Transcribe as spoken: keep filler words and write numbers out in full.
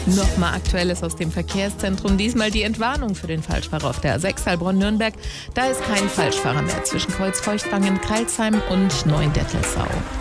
Nochmal Aktuelles aus dem Verkehrszentrum. Diesmal die Entwarnung für den Falschfahrer auf der A sechs Heilbronn-Nürnberg. Da ist kein Falschfahrer mehr zwischen Kreuzfeuchtwangen, Kreilsheim und Neuendettelsau.